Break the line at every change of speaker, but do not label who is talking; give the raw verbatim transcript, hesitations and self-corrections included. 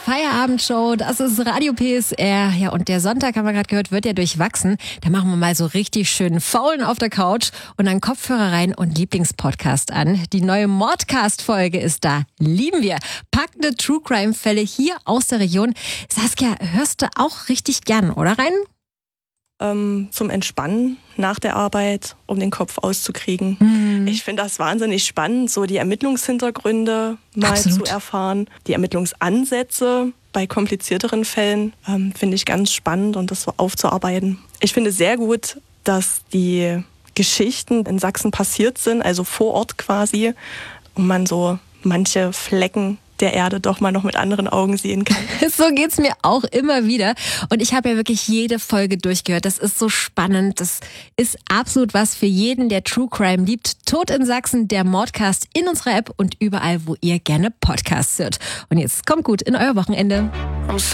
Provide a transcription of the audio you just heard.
Feierabendshow, das ist Radio P S R. Ja, und der Sonntag, haben wir gerade gehört, wird ja durchwachsen. Da machen wir mal so richtig schön faulen auf der Couch und dann Kopfhörer rein und Lieblingspodcast an. Die neue Mordcast-Folge ist da. Lieben wir. Packende True-Crime-Fälle hier aus der Region. Saskia, hörst du auch richtig gern, oder rein?
Ähm, zum Entspannen nach der Arbeit, um den Kopf auszukriegen.
Mhm.
Ich finde das wahnsinnig spannend, so die Ermittlungshintergründe mal
Absolut.
zu erfahren. Die Ermittlungsansätze bei komplizierteren Fällen ähm, finde ich ganz spannend und das so aufzuarbeiten. Ich finde sehr gut, dass die Geschichten in Sachsen passiert sind, also vor Ort quasi, und man so manche Flecken der Erde doch mal noch mit anderen Augen sehen kann.
So geht's mir auch immer wieder. Und ich habe ja wirklich jede Folge durchgehört. Das ist so spannend. Das ist absolut was für jeden, der True Crime liebt. Tod in Sachsen, der Mordcast in unserer App und überall, wo ihr gerne Podcasts hört. Und jetzt kommt gut in euer Wochenende.